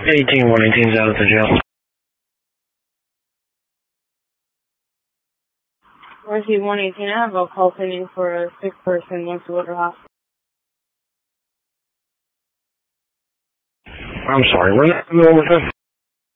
118's out of the jail. Rescue 118, I have a call pending for a sick person next to Woodruff Hospital. I'm sorry, where's that over to?